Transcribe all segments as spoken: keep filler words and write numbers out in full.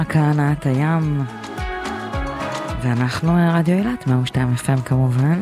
כהנת הים, ואנחנו רדיו אילת, מאה ושתיים אף אם כמובן.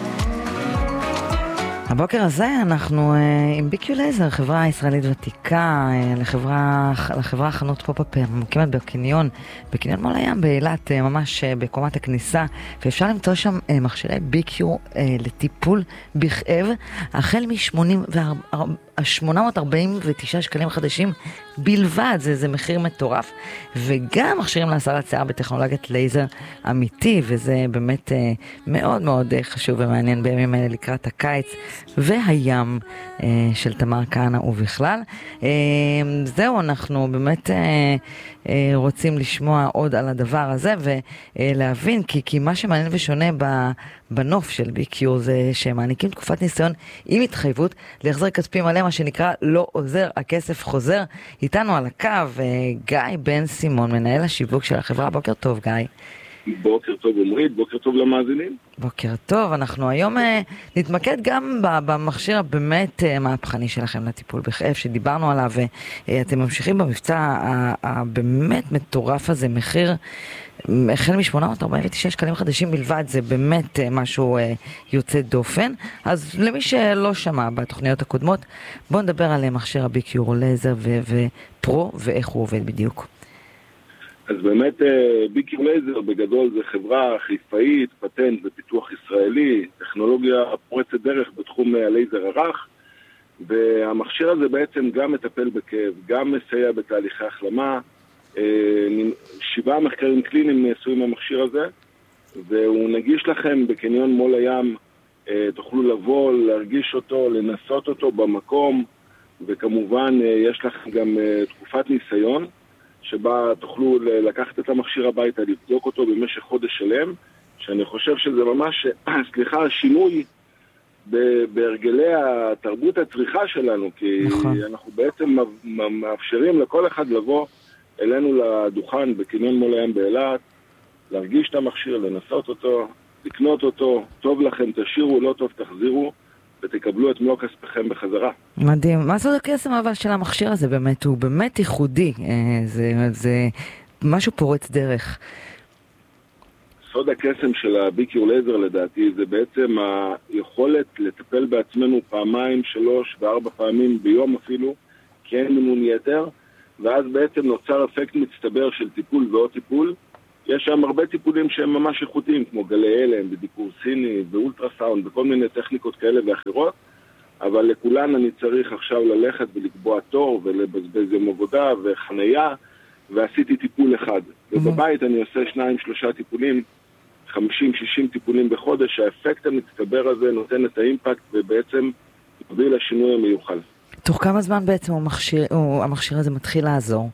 הבוקר הזה אנחנו עם בי קיו לייזר, חברה ישראלית ותיקה, לחברה, לחברה חנות פופ-אפ מוקמת בקניון, בקניון מול הים באילת, ממש בקומת הכניסה, ואפשר למצוא שם מכשירי בי קיו לטיפול בכאב, החל מ-שמונה מאות ארבעים ותשעה שקלים חדשים בלבד, זה, זה מחיר מטורף, וגם מכשירים להסרת שיער בטכנולוגיית לייזר אמיתי, וזה באמת מאוד מאוד חשוב ומעניין בימים האלה לקראת הקיץ והים של תמר כהנא ובכלל. זהו, אנחנו באמת רוצים לשמוע עוד על הדבר הזה ולהבין, כי, כי מה שמעניין ושונה בנוף של בי קיו זה שמעניקים תקופת ניסיון עם התחייבות להחזר כספי מלא, מה שנקרא לא עוזר, הכסף חוזר. איתנו על הקו גיא בן סימון, מנהל השיווק של החברה. בוקר טוב גיא. בוקר טוב עמרית, בוקר טוב למאזינים. בוקר טוב, אנחנו היום נתמקד גם במכשיר הבאמת מהפכני שלכם לטיפול בכאב שדיברנו עליו, ואתם ממשיכים במבצע הבאמת מטורף הזה, מחיר החל מ-שמונה מאות ארבעים ותשעה שקלים חדשים בלבד, זה באמת משהו יוצא דופן. אז למי שלא שמע בתוכניות הקודמות, בואו נדבר על מכשיר ה-בי קיו לייזר ופרו ואיך הוא עובד בדיוק. אז באמת בי קיו לייזר בגדול זה חברה חיפאית, פטנט ופיתוח ישראלי, טכנולוגיה פורצת דרך בתחום הלייזר הרך, והמכשיר הזה בעצם גם מטפל בכאב, גם מסייע בתהליכי החלמה. שבעה מחקרים קליניים נעשו עם המכשיר הזה, והוא נגיש לכם בקניון מול הים, תוכלו לבוא, להרגיש אותו, לנסות אותו במקום, וכמובן יש לכם גם תקופת ניסיון, שבה תוכלו לקחת את המכשיר הביתה, לבדוק אותו במשך חודש שלם, שאני חושב שזה ממש, סליחה, שינוי בהרגלי התרבות הצריכה שלנו, כי נכון. אנחנו בעצם מאפשרים לכל אחד לבוא אלינו לדוכן בקניון מול הים באילת, להרגיש את המכשיר, לנסות אותו, לקנות אותו, טוב לכם תשאירו, לא טוב תחזירו, ותקבלו את מלוא כספכם בחזרה. מדהים. מה סוד הקסם אבל של המכשיר הזה באמת? הוא באמת ייחודי. זה, זה משהו פורץ דרך. סוד הקסם של ה-בי קיו לייזר לדעתי זה בעצם היכולת לטפל בעצמנו פעמיים, שלוש וארבע פעמים ביום אפילו, כי אין מינון יתר, ואז בעצם נוצר אפקט מצטבר של טיפול ועוד טיפול. יש שם הרבה טיפולים שהם ממש איכותיים, כמו גלי הלם, בדיקור סיני, ואולטרסאונד, וכל מיני טכניקות כאלה ואחרות, אבל לכולן אני צריך עכשיו ללכת ולקבוע תור, ולבזבז יום עבודה וחנייה, ועשיתי טיפול אחד. ובבית אני עושה שניים, שלושה טיפולים, חמישים, שישים טיפולים בחודש, האפקט המצטבר הזה נותן את האימפקט, ובעצם מביא לשינוי המיוחל. תוך כמה זמן בעצם המכשיר, המכשיר הזה מתחיל לעזור?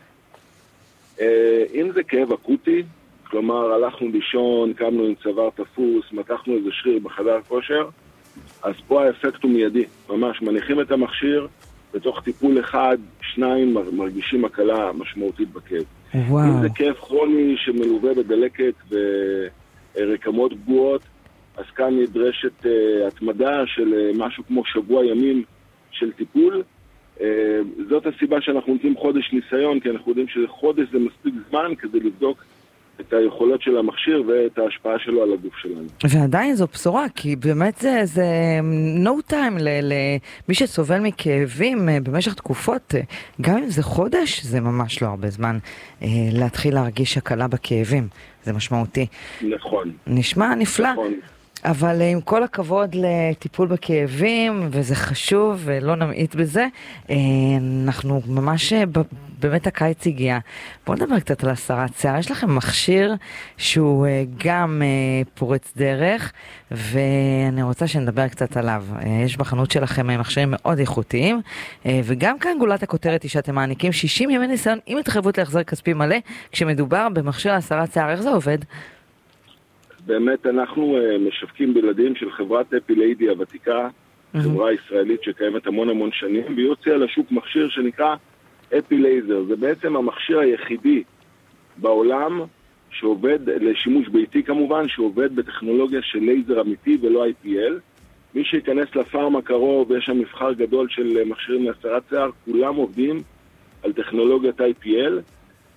אם זה כאב אקוטי, כלומר הלכנו לישון, קמנו עם צוואר תפוס, מתחנו איזה שריר בחדר כושר, אז פה האפקט הוא מיידי, ממש מניחים את המכשיר, בתוך טיפול אחד, שניים מרגישים הקלה משמעותית בכאב. וואו. אם זה כאב כרוני שמלווה בדלקת ורקמות פגועות, אז כאן נדרשת uh, התמדה של uh, משהו כמו שבוע ימים של טיפול. Uh, זאת הסיבה שאנחנו נותנים חודש ניסיון, כי אנחנו יודעים שחודש זה מספיק זמן כדי לבדוק את היכולות של המכשיר ואת ההשפעה שלו על הגוף שלנו. ועדיין זו בשורה, כי באמת זה, זה no time למי שסובל מכאבים במשך תקופות, גם אם זה חודש, זה ממש לא הרבה זמן להתחיל להרגיש הקלה בכאבים, זה משמעותי. נכון. נשמע נפלא. נכון. אבל עם כל הכבוד לטיפול בכאבים, וזה חשוב ולא נמעיט בזה, אנחנו ממש, באמת הקיץ הגיע. בואו נדבר קצת על הסרת שיער. יש לכם מכשיר שהוא גם פורץ דרך, ואני רוצה שנדבר קצת עליו. יש בחנות שלכם מכשירים מאוד איכותיים, וגם כאן גולת הכותרת היא שאתם מעניקים שישים ימי ניסיון עם התחייבות להחזר כספי מלא, כשמדובר במכשיר הסרת שיער. איך זה עובד? באמת אנחנו uh, משווקים בלעדים של חברת אפיליידי הוותיקה, mm-hmm. חברה ישראלית שקיימת המון המון שנים, והיא הוציאה לשוק מכשיר שנקרא אפילייזר. זה בעצם המכשיר היחידי בעולם שעובד, לשימוש ביתי כמובן, שעובד בטכנולוגיה של לייזר אמיתי ולא איי פי אל. מי שיכנס לפארם הקרוב, יש שם מבחר גדול של מכשירים להסרת שיער, כולם עובדים על טכנולוגיית איי פי אל,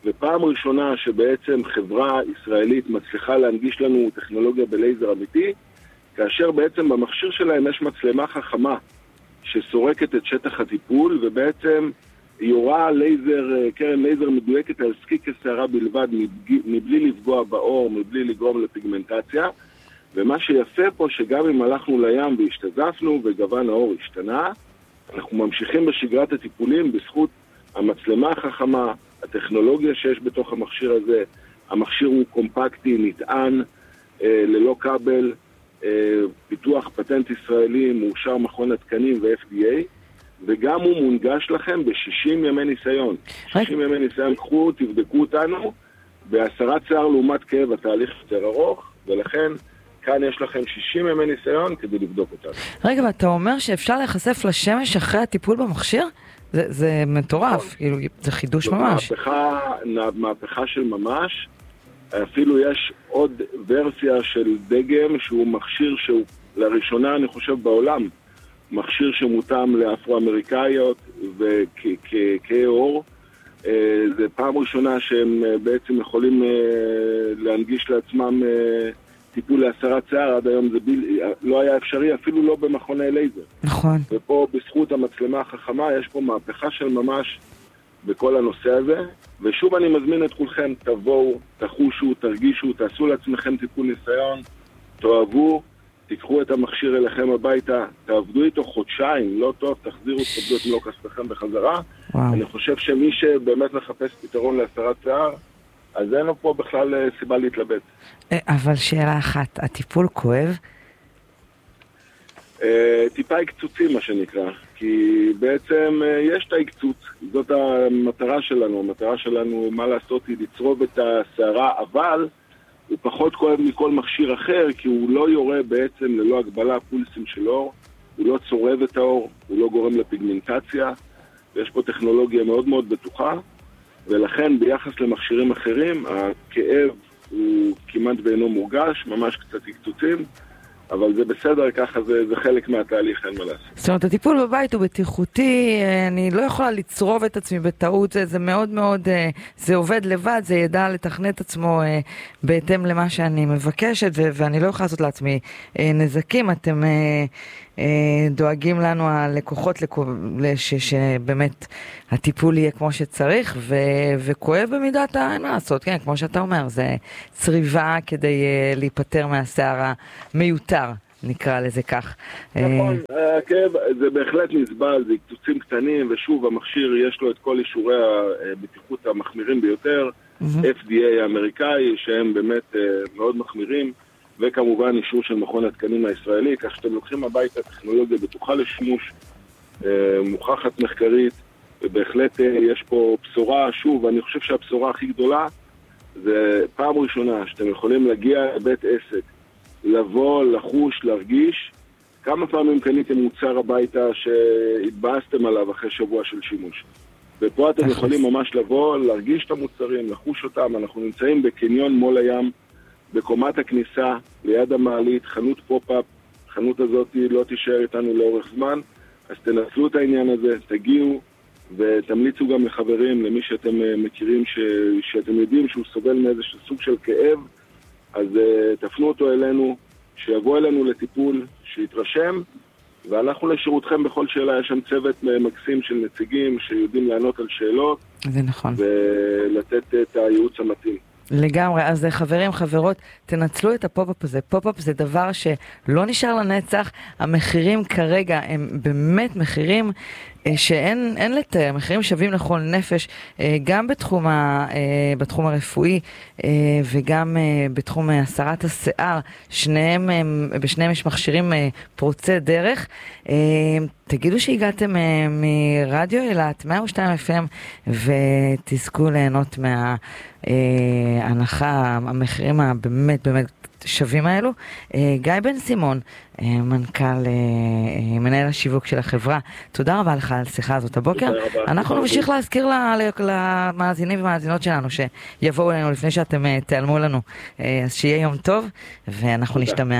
ופעם ראשונה שבעצם חברה ישראלית מצליחה להנגיש לנו טכנולוגיה בלייזר אמיתי, כאשר בעצם במכשיר שלהם יש מצלמה חכמה שסורקת את שטח הטיפול, ובעצם יורה לייזר, קרן לייזר מדויקת על זקיק השערה בלבד, מבלי לפגוע באור, מבלי לגרום לפיגמנטציה. ומה שיפה פה שגם אם הלכנו לים והשתזפנו וגוון האור השתנה, אנחנו ממשיכים בשגרת הטיפולים בזכות המצלמה החכמה, הטכנולוגיה שיש בתוך המכשיר הזה. המכשיר הוא קומפקטי, נטען, אה, ללא כבל, אה, פיתוח פטנט ישראלי, מאושר מכון התקנים ו-אף די איי, וגם הוא מונגש לכם ב-שישים ימי ניסיון. שישים ימי ניסיון, קחו, תבדקו אותנו, בהסרת שיער לעומת כאב התהליך יותר ארוך, ולכן כאן יש לכם שישים ימי ניסיון כדי לבדוק אותנו. רגע, ואתה אומר שאפשר להיחשף לשמש אחרי הטיפול במכשיר? זה, זה מטורף, כאילו, זה חידוש ממש. מהפכה, מהפכה של ממש. אפילו יש עוד ורסיה של דגם שהוא מכשיר שהוא לראשונה אני חושב בעולם, מכשיר שמותאם לאפרו-אמריקאיות וכהי עור. זה פעם ראשונה שהם בעצם יכולים להנגיש לעצמם טיפול להסרת שיער. עד היום זה ביל... לא היה אפשרי, אפילו לא במכוני לייזר. נכון. ופה בזכות המצלמה החכמה יש פה מהפכה של ממש בכל הנושא הזה. ושוב אני מזמין את כולכם, תבואו, תחושו, תרגישו, תעשו לעצמכם טיפול ניסיון, תאהבו, תיקחו את המכשיר אליכם הביתה, תעבדו איתו חודשיים, לא טוב, תחזירו, תקבלו את מלוא כספכם בחזרה. וואו. אני חושב שמי שבאמת מחפש פתרון להסרת שיער, אז אין לו פה בכלל סיבה להתלבט. אבל שאלה אחת, הטיפול כואב? טיפה הקצוצים מה שנקרא, כי בעצם יש את ההקצוץ, זאת המטרה שלנו, המטרה שלנו מה לעשות היא לצרוב את השערה, אבל הוא פחות כואב מכל מכשיר אחר, כי הוא לא יורה בעצם ללא הגבלה פולסים של אור, הוא לא צורב את האור, הוא לא גורם לפיגמנטציה, ויש פה טכנולוגיה מאוד מאוד בטוחה, ולכן ביחס למכשירים אחרים, הכאב הוא כמעט ואינו מורגש, ממש קצת הקצוצים, אבל זה בסדר, ככה זה, זה חלק מהתהליך, אין מה לעשות. זאת אומרת, הטיפול בבית הוא בטיחותי, אני לא יכולה לצרוב את עצמי בטעות, זה, זה מאוד מאוד, זה עובד לבד, זה ידע לתכנת עצמו בהתאם למה שאני מבקשת, ו- ואני לא יכולה לעשות לעצמי נזקים. אתם דואגים לנו הלקוחות לש- שבאמת הטיפול יהיה כמו שצריך, ו- וכואב במידת אין מה לעשות, כן, כמו שאתה אומר, זה צריבה כדי להיפטר מהשיער המיותר, נקרא לזה כך. נכון, הכאב זה בהחלט נסבל, זה קצוצים קטנים, ושוב המכשיר יש לו את כל אישורי הבטיחות המחמירים ביותר, אף די איי האמריקאי, שהם באמת מאוד מחמירים, וכמובן אישור של מכון התקנים הישראלי, כך שאתם לוקחים הביתה טכנולוגיה בטוחה לשימוש, מוכחת מחקרית, ובהחלט יש פה בשורה, שוב, אני חושב שהבשורה הכי גדולה, זה פעם ראשונה שאתם יכולים להגיע לבית עסק, לבוא, לחוש, להרגיש, כמה פעמים קניתם מוצר הביתה שהתבאסתם עליו אחרי שבוע של שימוש. ופה אתם יכולים ממש לבוא, להרגיש את המוצרים, לחוש אותם. אנחנו נמצאים בקניון מול הים, בקומת הכניסה, ליד המעלית, חנות פופ-אפ. החנות הזאת לא תישאר איתנו לאורך זמן, אז תנצלו את העניין הזה, תגיעו ותמליצו גם לחברים, למי שאתם מכירים, ש... שאתם יודעים שהוא סובל מאיזה סוג של כאב, אז uh, תפנו אותו אלינו, שיבוא אלינו לטיפול, שיתרשם, ואנחנו לשירותכם בכל שאלה. יש שם צוות מקסים של נציגים שיודעים לענות על שאלות. זה נכון. ולתת את הייעוץ המתאים. לגמרי, אז חברים, חברות, תנצלו את הפופ-אפ הזה. פופ-אפ זה דבר שלא נשאר לנצח, המחירים כרגע הם באמת מחירים שאין אין לתאר, מחירים שווים לכל נפש, גם בתחום, ה, בתחום הרפואי וגם בתחום הסרת השיער, שניהם, בשניהם יש מכשירים פורצי דרך. תגידו שהגעתם מרדיו אילת, מאה ושתיים אף אם, ותזכו ליהנות מההנחה, המחירים הבאמת באמת שווים האלו. גיא בן סימון, מנכ"ל, מנהל השיווק של החברה, תודה רבה לך על השיחה הזאת הבוקר. אנחנו נמשיך להזכיר למאזינים ומאזינות שלנו שיבואו אלינו לפני שאתם תעלמו לנו. אז שיהיה יום טוב, ואנחנו נשתמע.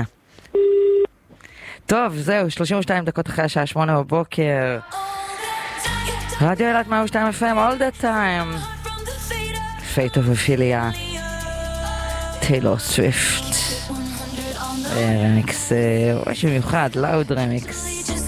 טוב, זהו, שלושים ושתיים דקות אחרי השעה שמונה בבוקר. רדיו אילת מאה ושתיים אף אם, all the time. Fate of Ophelia, טיילור סוויפט, רמיקס ממש במיוחד, לאוד רמיקס.